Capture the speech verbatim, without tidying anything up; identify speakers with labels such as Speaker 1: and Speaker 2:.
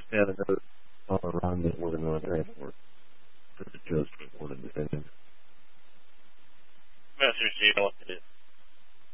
Speaker 1: Yeah, the all around it more than one transport for the judge to one of the defendants.
Speaker 2: Master Seal is